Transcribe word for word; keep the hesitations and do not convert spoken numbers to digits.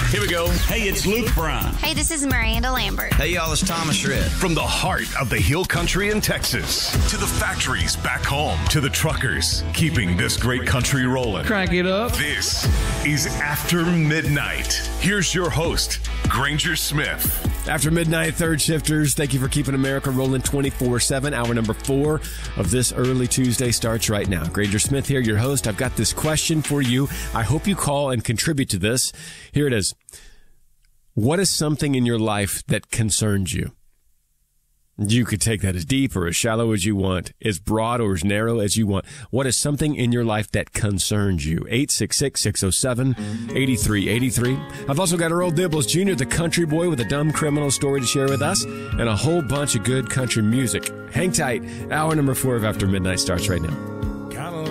Here we go. Hey, it's Luke Brown. Hey, this is Miranda Lambert. Hey, y'all, it's Thomas Shred. From the heart of the Hill Country in Texas to the factories back home to the truckers keeping this great country rolling. Crank it up. This is After Midnight. Here's your host, Granger Smith. After Midnight, third shifters, thank you for keeping America rolling twenty-four seven. Hour number four of this early Tuesday starts right now. Granger Smith here, your host. I've got this question for you. I hope you call and contribute to this. Here it is. What is something in your life that concerns you? You could take that as deep or as shallow as you want, as broad or as narrow as you want. What is something in your life that concerns you? eight six six, six oh seven, eight three eight three. I've also got Earl Dibbles Junior, the country boy with a dumb criminal story to share with us, and a whole bunch of good country music. Hang tight. Hour number four of After Midnight starts right now.